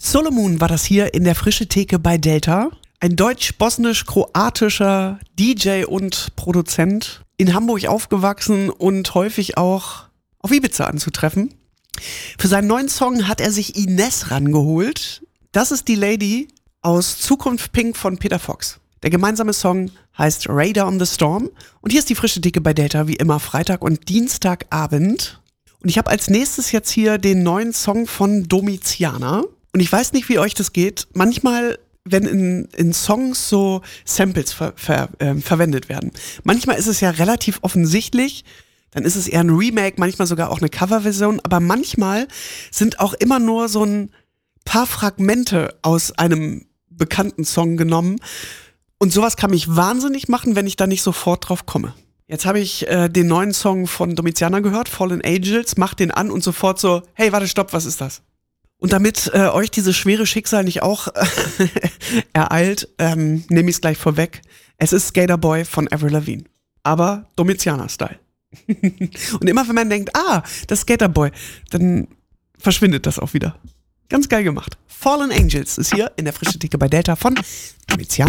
Solomon war das hier in der Frische Theke bei Delta. Ein deutsch-bosnisch-kroatischer DJ und Produzent. In Hamburg aufgewachsen und häufig auch auf Ibiza anzutreffen. Für seinen neuen Song hat er sich Ines rangeholt. Das ist die Lady aus Zukunft Pink von Peter Fox. Der gemeinsame Song heißt Radar on the Storm. Und hier ist die Frische Theke bei Delta, wie immer Freitag und Dienstagabend. Und ich habe als nächstes jetzt hier den neuen Song von Domiziana. Und ich weiß nicht, wie euch das geht. Manchmal, wenn in Songs so Samples verwendet werden. Manchmal ist es ja relativ offensichtlich. Dann ist es eher ein Remake, manchmal sogar auch eine Coverversion. Aber manchmal sind auch immer nur so ein paar Fragmente aus einem bekannten Song genommen. Und sowas kann mich wahnsinnig machen, wenn ich da nicht sofort drauf komme. Jetzt habe ich den neuen Song von Domiziana gehört, Fallen Angels, mach den an und sofort so, hey, warte, stopp, was ist das? Und damit euch dieses schwere Schicksal nicht auch ereilt, nehme ich es gleich vorweg. Es ist Skater Boy von Avril Lavigne, aber Domiziana-Style. Und immer wenn man denkt, das ist Skater Boy, dann verschwindet das auch wieder. Ganz geil gemacht. Fallen Angels ist hier in der Frische Theke bei Delta von Domiziana.